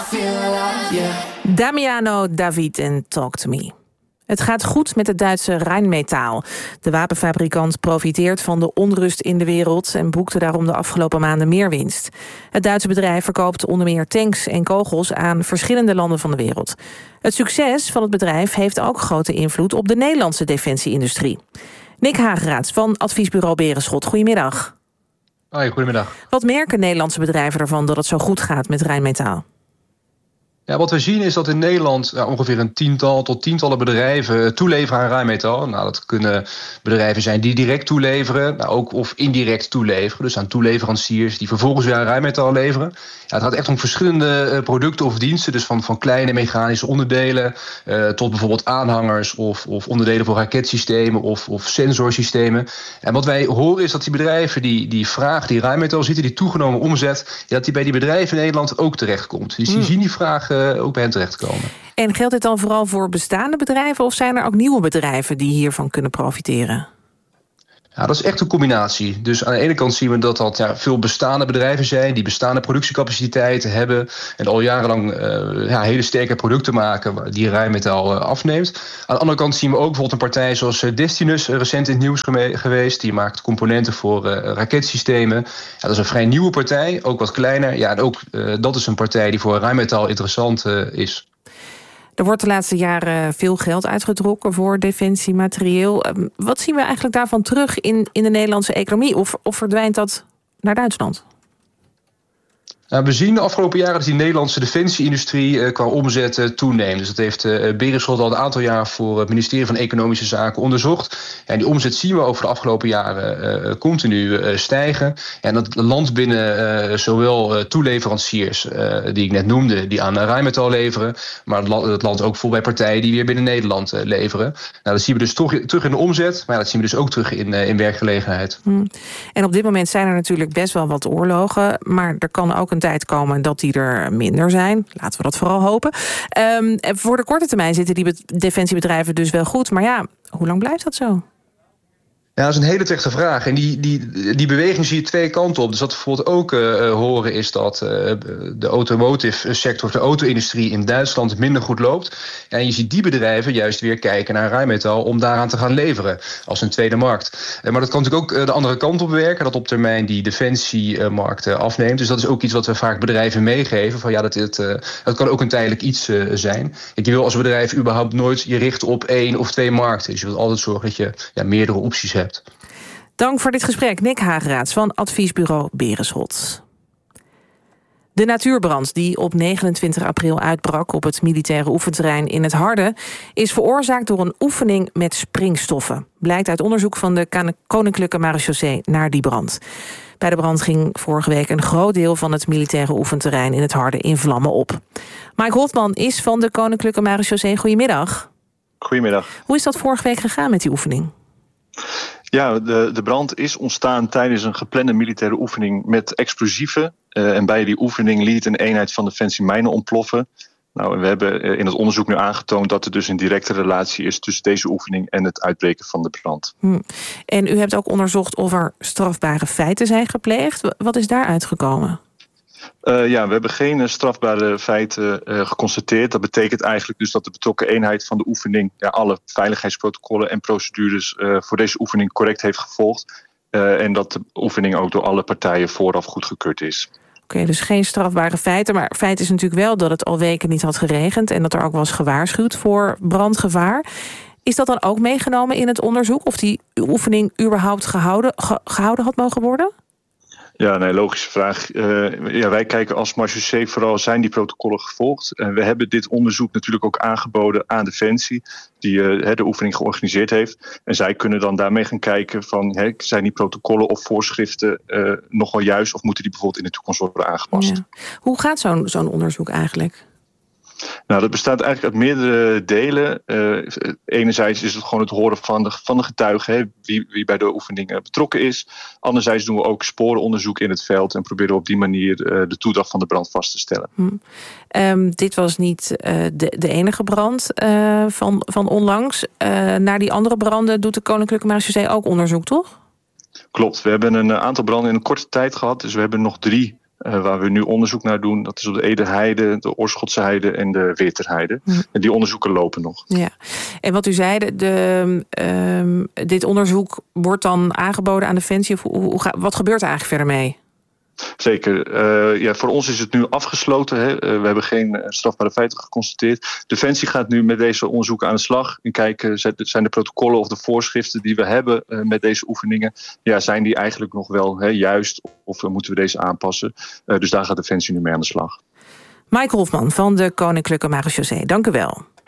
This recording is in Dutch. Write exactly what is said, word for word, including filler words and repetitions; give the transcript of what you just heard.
feel alive, yeah. Damiano David en Talk to Me. Het gaat goed met het Duitse Rheinmetall. De wapenfabrikant profiteert van de onrust in de wereld en boekte daarom de afgelopen maanden meer winst. Het Duitse bedrijf verkoopt onder meer tanks en kogels aan verschillende landen van de wereld. Het succes van het bedrijf heeft ook grote invloed op de Nederlandse defensieindustrie. Nick Hageraats van adviesbureau Berenschot, goedemiddag. Hoi, goedemiddag. Wat merken Nederlandse bedrijven ervan dat het zo goed gaat met Rheinmetall? Ja, wat we zien is dat in Nederland ja, ongeveer een tiental tot tientallen bedrijven toeleveren aan Rheinmetall. Nou, dat kunnen bedrijven zijn die direct toeleveren, nou, ook of indirect toeleveren. Dus aan toeleveranciers die vervolgens weer aan Rheinmetall leveren. Ja, het gaat echt om verschillende uh, producten of diensten. Dus van, van kleine mechanische onderdelen uh, tot bijvoorbeeld aanhangers of, of onderdelen voor raketsystemen of, of sensorsystemen. En wat wij horen is dat die bedrijven die, die vraag die Rheinmetall zitten, die toegenomen omzet, ja, dat die bij die bedrijven in Nederland ook terechtkomt. Dus die mm. zien die vraag uh, ook bij hen terechtkomen. En geldt dit dan vooral voor bestaande bedrijven of zijn er ook nieuwe bedrijven die hiervan kunnen profiteren? Ja, dat is echt een combinatie. Dus aan de ene kant zien we dat dat ja, veel bestaande bedrijven zijn die bestaande productiecapaciteiten hebben en al jarenlang uh, ja, hele sterke producten maken die Rheinmetall uh, afneemt. Aan de andere kant zien we ook bijvoorbeeld een partij zoals uh, Destinus, uh, recent in het nieuws geme- geweest. Die maakt componenten voor uh, raketsystemen. Ja, dat is een vrij nieuwe partij, ook wat kleiner. Ja, en ook uh, dat is een partij die voor Rheinmetall interessant uh, is. Er wordt de laatste jaren veel geld uitgetrokken voor defensiematerieel. Wat zien we eigenlijk daarvan terug in, in de Nederlandse economie? Of, of verdwijnt dat naar Duitsland? Nou, we zien de afgelopen jaren dat die Nederlandse defensieindustrie uh, qua omzet uh, toeneemt. Dus dat heeft uh, Berenschot al een aantal jaar voor het ministerie van Economische Zaken onderzocht. Ja, en die omzet zien we over de afgelopen jaren uh, continu uh, stijgen. Ja, en dat landt binnen uh, zowel uh, toeleveranciers, uh, die ik net noemde, die aan Rheinmetall leveren, maar het landt ook vol bij partijen die weer binnen Nederland uh, leveren. Nou, dat zien we dus toch terug in de omzet, maar ja, dat zien we dus ook terug in, uh, in werkgelegenheid. Hmm. En op dit moment zijn er natuurlijk best wel wat oorlogen, maar er kan ook een tijd komen dat die er minder zijn. Laten we dat vooral hopen. Um, voor de korte termijn zitten die defensiebedrijven dus wel goed. Maar ja, hoe lang blijft dat zo? Ja, dat is een hele terechte vraag. En die, die, die beweging zie je twee kanten op. Dus wat we bijvoorbeeld ook uh, horen is dat uh, de automotive sector, de auto-industrie in Duitsland minder goed loopt. En je ziet die bedrijven juist weer kijken naar Rheinmetall om daaraan te gaan leveren als een tweede markt. Uh, maar dat kan natuurlijk ook uh, de andere kant op werken, dat op termijn die defensiemarkt uh, afneemt. Dus dat is ook iets wat we vaak bedrijven meegeven. Van ja, dat, het, uh, dat kan ook een tijdelijk iets uh, zijn. Je wil als bedrijf überhaupt nooit je richten op één of twee markten. Dus je wilt altijd zorgen dat je ja, meerdere opties hebt. Dank voor dit gesprek, Nick Hageraats van adviesbureau Berenschot. De natuurbrand die op negenentwintig april uitbrak op het militaire oefenterrein in het Harde is veroorzaakt door een oefening met springstoffen. Blijkt uit onderzoek van de Koninklijke Marechaussee naar die brand. Bij de brand ging vorige week een groot deel van het militaire oefenterrein in het Harde in vlammen op. Mike Hofman is van de Koninklijke Marechaussee. Goedemiddag. Goedemiddag. Hoe is dat vorige week gegaan met die oefening? Ja, de, de brand is ontstaan tijdens een geplande militaire oefening met explosieven. Uh, en bij die oefening liet een eenheid van Defensie mijnen ontploffen. Nou, en we hebben in het onderzoek nu aangetoond dat er dus een directe relatie is tussen deze oefening en het uitbreken van de brand. Hm. En u hebt ook onderzocht of er strafbare feiten zijn gepleegd. Wat is daar uitgekomen? Uh, ja, we hebben geen uh, strafbare feiten uh, geconstateerd. Dat betekent eigenlijk dus dat de betrokken eenheid van de oefening ja, alle veiligheidsprotocollen en procedures uh, voor deze oefening correct heeft gevolgd. Uh, en dat de oefening ook door alle partijen vooraf goedgekeurd is. Oké, okay, dus geen strafbare feiten. Maar feit is natuurlijk wel dat het al weken niet had geregend en dat er ook was gewaarschuwd voor brandgevaar. Is dat dan ook meegenomen in het onderzoek? Of die oefening überhaupt gehouden, ge, gehouden had mogen worden? Ja, nee, logische vraag. Uh, ja, wij kijken als Marechaussee vooral, zijn die protocollen gevolgd? En we hebben dit onderzoek natuurlijk ook aangeboden aan Defensie, die uh, de oefening georganiseerd heeft. En zij kunnen dan daarmee gaan kijken van, he, zijn die protocollen of voorschriften uh, nog wel juist, of moeten die bijvoorbeeld in de toekomst worden aangepast? Ja. Hoe gaat zo'n, zo'n onderzoek eigenlijk? Nou, dat bestaat eigenlijk uit meerdere delen. Uh, enerzijds is het gewoon het horen van de, van de getuigen, hè, wie, wie bij de oefening uh, betrokken is. Anderzijds doen we ook sporenonderzoek in het veld en proberen op die manier uh, de toedracht van de brand vast te stellen. Hm. Um, dit was niet uh, de, de enige brand uh, van, van onlangs. Uh, naar die andere branden doet de Koninklijke Marechaussee ook onderzoek, toch? Klopt, we hebben een aantal branden in een korte tijd gehad. Dus we hebben nog drie Uh, waar we nu onderzoek naar doen, dat is op de Ederheide, de Oorschotse heide en de Weterheide. Hm. En die onderzoeken lopen nog. Ja. En wat u zei, de, uh, dit onderzoek wordt dan aangeboden aan Defensie. Of hoe, hoe, wat gebeurt er eigenlijk verder mee? Zeker. Uh, ja, voor ons is het nu afgesloten. Hè. Uh, we hebben geen strafbare feiten geconstateerd. Defensie gaat nu met deze onderzoeken aan de slag. En kijken, zijn de protocollen of de voorschriften die we hebben uh, met deze oefeningen, ja, zijn die eigenlijk nog wel hè, juist? Of uh, moeten we deze aanpassen? Uh, dus daar gaat Defensie nu mee aan de slag. Mike Hofman van de Koninklijke Marechaussee, dank u wel.